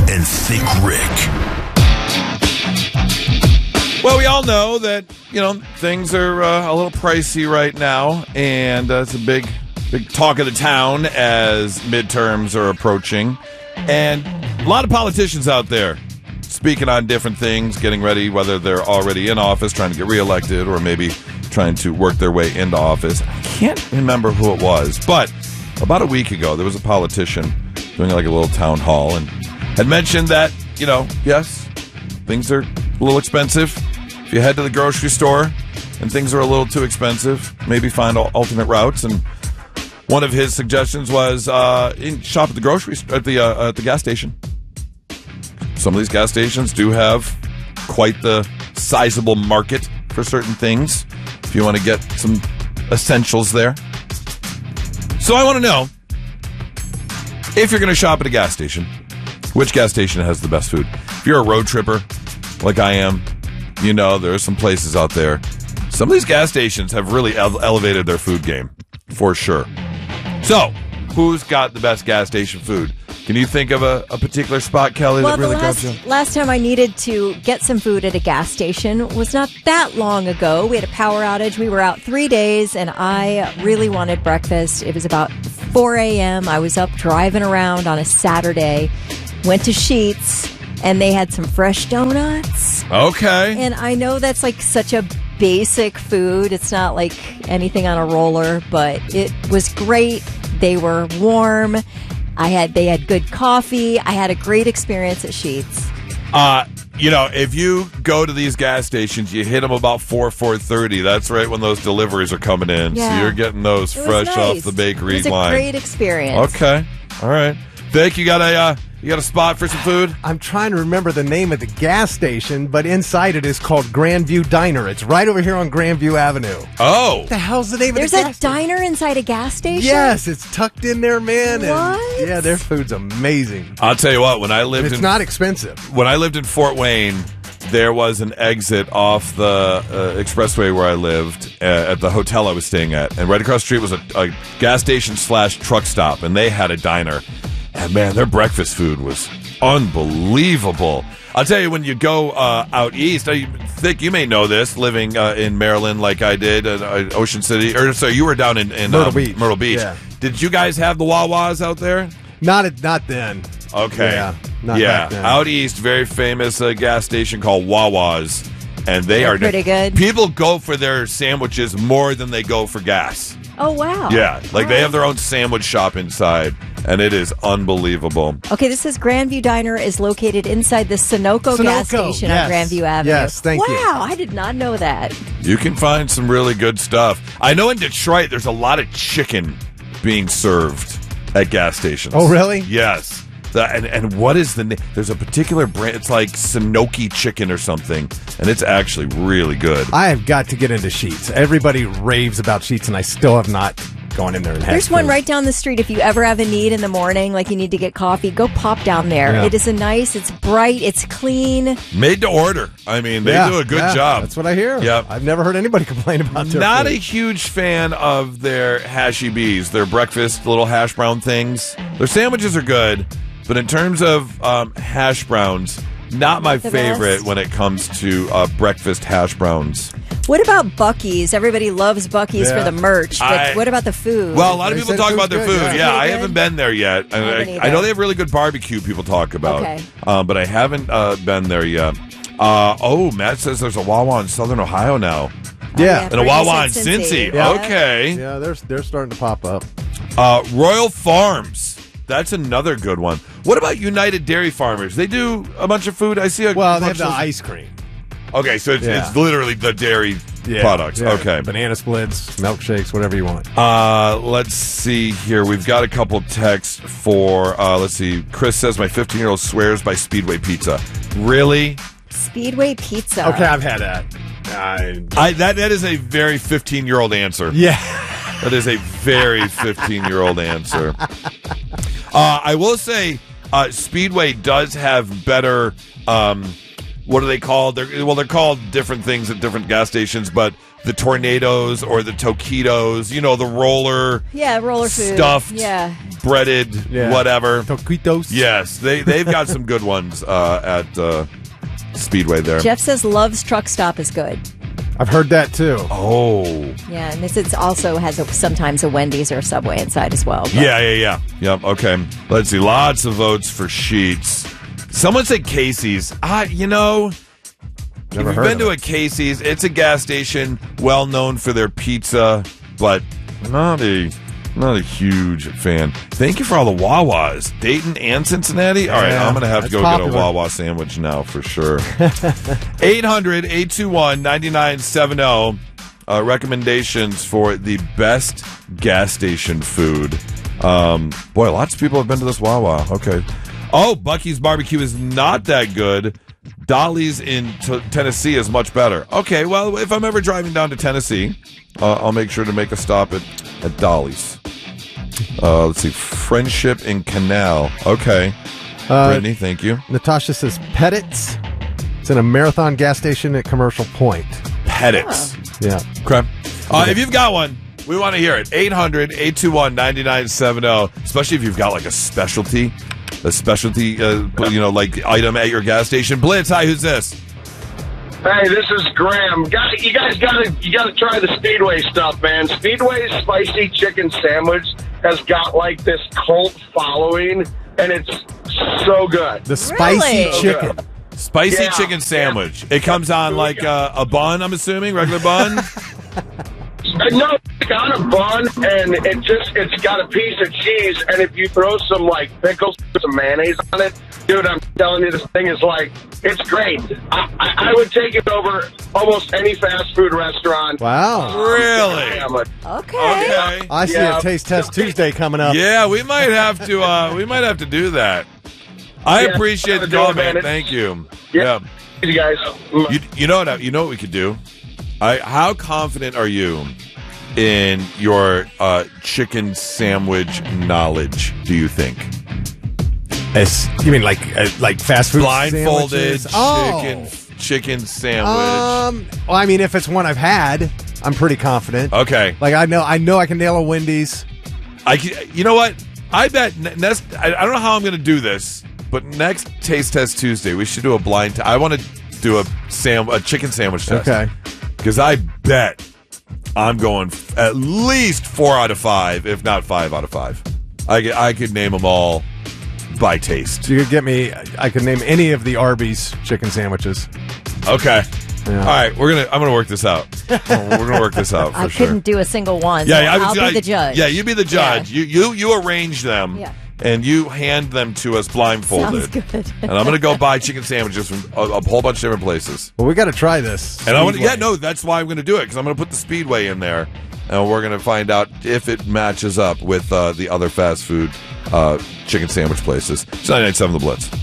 and Thick Rick. Well, we all know that, things are a little pricey right now, and it's a big talk of the town as midterms are approaching. And a lot of politicians out there speaking on different things, getting ready, whether they're already in office, trying to get reelected, or maybe trying to work their way into office. I can't remember who it was, but about a week ago, there was a politician doing like a little town hall and had mentioned that, yes, things are a little expensive. If you head to the grocery store and things are a little too expensive, maybe find alternate routes. And one of his suggestions was shop at the the gas station. Some of these gas stations do have quite the sizable market for certain things if you want to get some essentials there. So I want to know, if you're going to shop at a gas station, which gas station has the best food? If you're a road tripper like I am, there are some places out there. Some of these gas stations have really elevated their food game, for sure. So, who's got the best gas station food? Can you think of a particular spot, Kelly, that really grabs you? Last time I needed to get some food at a gas station was not that long ago. We had a power outage. We were out 3 days, and I really wanted breakfast. It was about 4 a.m. I was up driving around on a Saturday, went to Sheetz, and they had some fresh donuts. Okay. And I know that's like such a basic food. It's not like anything on a roller, but it was great. They were warm. They had good coffee. I had a great experience at Sheetz. If you go to these gas stations, you hit them about 4:30. That's right when those deliveries are coming in. Yeah. So you're getting those fresh off the bakery line. It was a great experience. Okay. All right. Vic, you got a spot for some food? I'm trying to remember the name of the gas station, but inside it is called Grandview Diner. It's right over here on Grandview Avenue. Oh. What the hell's the name There's of the gas a diner inside a gas station? Yes, it's tucked in there, man. What? And yeah, their food's amazing. I'll tell you what, It's not expensive. When I lived in Fort Wayne, there was an exit off the expressway where I lived at the hotel I was staying at. And right across the street was a gas station / truck stop, and they had a diner. And, man, their breakfast food was unbelievable. I'll tell you, when you go out east, Thick, you may know this, living in Maryland like I did, Ocean City. Or, sorry, you were down in Myrtle Beach. Yeah. Did you guys have the Wawas out there? Not then. Okay. Yeah. Not back then. Out east, very famous gas station called Wawas. And they're pretty good. People go for their sandwiches more than they go for gas. Oh, wow. Yeah, they have their own sandwich shop inside, and it is unbelievable. Okay, this says Grandview Diner is located inside the Sunoco gas station on Grandview Avenue. Yes, thank you. Wow, I did not know that. You can find some really good stuff. I know in Detroit there's a lot of chicken being served at gas stations. Oh, really? Yes. And what is the name? There's a particular brand. It's like Sanoki chicken or something, and it's actually really good. I have got to get into Sheetz. Everybody raves about Sheetz, and I still have not gone in there and had There's one food. right down the street. If you ever have a need in the morning, like you need to get coffee, go pop down there. Yeah. It is it's bright, it's clean. Made to order. I mean, they do a good job. That's what I hear. Yep. I've never heard anybody complain about their Not food. a huge fan of their hashy bees, their breakfast little hash brown things. Their sandwiches are good, but in terms of hash browns, not my favorite best. when it comes to breakfast hash browns. What about Buc-ee's? Everybody loves Buc-ee's for the merch, but what about the food? Well, a lot of They people said talk food's about their good, food. yeah. Yeah, I Pretty haven't good? been there yet. I know they have really good barbecue people talk about, Okay. but I haven't been there yet. Matt says there's a Wawa in Southern Ohio now. Yeah. And a Wawa in Cincy. Yeah. Okay. Yeah, they're starting to pop up. Royal Farms. That's another good one. What about United Dairy Farmers? They do a bunch of food. I see a Well, they have bunch the of ice cream. Okay, so it's literally the dairy products. Yeah. Okay. Banana splits, milkshakes, whatever you want. Let's see here. We've got a couple texts for, let's see. Chris says, my 15-year-old swears by Speedway Pizza. Really? Speedway Pizza. Okay, I've had that. That is a very 15-year-old answer. Yeah. That is a very 15-year-old answer. I will say Speedway does have better, what are they called? They're called different things at different gas stations, but the Tornadoes or the Toquitos, the roller roller food stuffed breaded whatever. Taquitos. Yes, they've got some good ones at Speedway there. Jeff says Love's Truck Stop is good. I've heard that too. Oh. Yeah, and this also has sometimes a Wendy's or a Subway inside as well. But. Yeah. Yep, okay. Let's see. Lots of votes for Sheetz. Someone said Casey's. If you've been to a Casey's, it's a gas station well known for their pizza, but not a huge fan. Thank you for all the Wawas. Dayton and Cincinnati? All right, I'm going to have to go get a Wawa sandwich now for sure. 800-821-9970. Recommendations for the best gas station food. Boy, lots of people have been to this Wawa. Okay. Oh, Bucky's Barbecue is not that good. Dolly's in Tennessee is much better. Okay, well, if I'm ever driving down to Tennessee, I'll make sure to make a stop at Dolly's. Let's see. Friendship in Canal. Okay. Brittany, thank you. Natasha says Pettit's. It's in a Marathon gas station at Commercial Point. Pettit's. Yeah. Okay. If you've got one, we want to hear it. 800-821-9970. Especially if you've got like a specialty like item at your gas station. Blitz, hi, who's this? Hey, this is Graham. You guys gotta try the Speedway stuff, man. Speedway's spicy chicken sandwich has got like this cult following, and it's so good. The spicy Really? chicken. Spicy chicken sandwich. It comes on like a bun, I'm assuming, regular bun. No, it's got a bun, and it's got a piece of cheese, and if you throw some like pickles, some mayonnaise on it, dude, I'm telling you, this thing is like, it's great. I would take it over almost any fast food restaurant. Wow. Really? Okay. I see a Taste Test Tuesday coming up. Yeah, we might have to do that. I appreciate the call, man. Thank you. Yeah. You guys. You know what we could do? How confident are you in your chicken sandwich knowledge, do you think? You mean like fast food Blindfolded sandwiches? chicken sandwich. Well, I mean, if it's one I've had, I'm pretty confident. Okay. Like I know I can nail a Wendy's. You know what? I bet I don't know how I'm going to do this, but next Taste Test Tuesday, we should do a blind I want to do a chicken sandwich test. Okay. Because I bet I'm going at least 4 out of 5, if not 5 out of 5. I could name them all by taste. You could get me. I could name any of the Arby's chicken sandwiches. Okay. Yeah. All right. I'm gonna work this out. We're gonna work this out. I sure. couldn't do a single one. So Yeah, I'll be the judge. Yeah, you be the judge. Yeah. You arrange them. Yeah. And you hand them to us blindfolded. Sounds good. And I'm going to go buy chicken sandwiches from a whole bunch of different places. Well, we got to try this. And that's why I'm going to do it, because I'm going to put the Speedway in there, and we're going to find out if it matches up with the other fast food chicken sandwich places. It's 99.7 The Blitz.